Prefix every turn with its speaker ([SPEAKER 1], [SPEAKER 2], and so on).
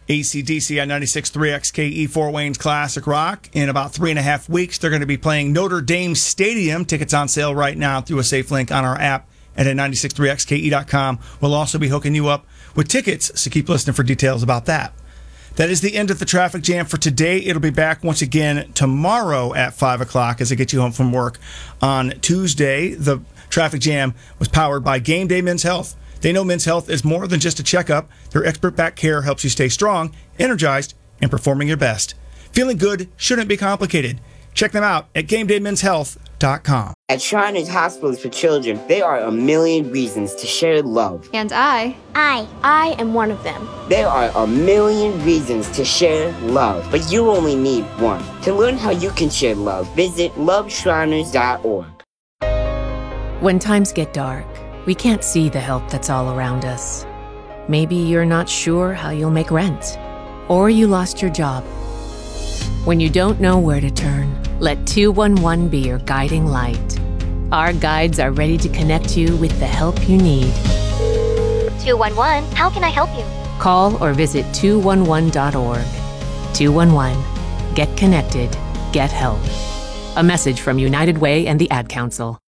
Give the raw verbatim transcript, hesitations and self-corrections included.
[SPEAKER 1] A C D C on ninety-six point three X K E Fort Wayne's Classic Rock. In about three and a half weeks, they're going to be playing Notre Dame Stadium. Tickets on sale right now through a safe link on our app and at ninety-six point three X K E dot com. We'll also be hooking you up with tickets, so keep listening for details about that. That is the end of the traffic jam for today. It'll be back once again tomorrow at five o'clock as I get you home from work. On Tuesday, the traffic jam was powered by Game Day Men's Health. They know men's health is more than just a checkup. Their expert back care helps you stay strong, energized, and performing your best. Feeling good shouldn't be complicated. Check them out at game day men's health dot com.
[SPEAKER 2] At Shriners Hospitals for Children, there are a million reasons to share love.
[SPEAKER 3] And I,
[SPEAKER 4] I, I am one of them.
[SPEAKER 2] There are a million reasons to share love, but you only need one. To learn how you can share love, visit love shriners dot org.
[SPEAKER 5] When times get dark, we can't see the help that's all around us. Maybe you're not sure how you'll make rent, or you lost your job. When you don't know where to turn, let two one one be your guiding light. Our guides are ready to connect you with the help you need.
[SPEAKER 4] two one one, how can I help you?
[SPEAKER 5] Call or visit two one one dot org. two one one. Get connected. Get help. A message from United Way and the Ad Council.